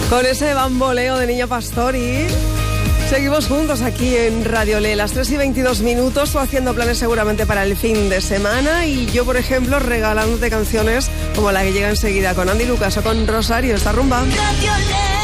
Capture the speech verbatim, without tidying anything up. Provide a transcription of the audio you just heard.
Con ese bamboleo de Niño Pastori. Seguimos juntos aquí en Radio Le, las tres y veintidós minutos, tú haciendo planes seguramente para el fin de semana y yo, por ejemplo, regalándote canciones como la que llega enseguida con Andy Lucas o con Rosario, esta rumba. Radio Le.